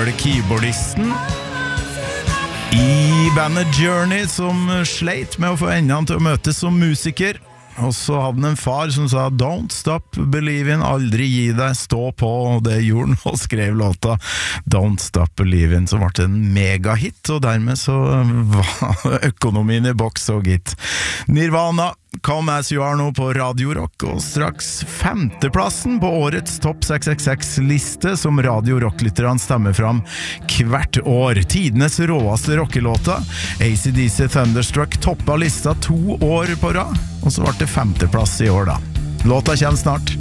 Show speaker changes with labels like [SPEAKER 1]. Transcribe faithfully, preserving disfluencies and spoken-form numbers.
[SPEAKER 1] sjøl keyboardisten i bandet Journey, som sleit med å få endene til å møtes som musiker. Og så hadde han en far som sa Don't stop believing, aldri gi deg, stå på, og det gjorde han, og skrev låta Don't stop believing, som ble en megahit, og dermed så var økonomien i boks og gitt. Nirvana, Come As You Are nå på Radio Rock, og straks femteplassen på årets Topp seks seks seks-liste som Radio Rock-lytterne stemmer fram hvert år. Tidenes råeste rockelåta, A C D C Thunderstruck, toppa lista to år på rad, og så ble det femteplass i år da. Låta kommer snart.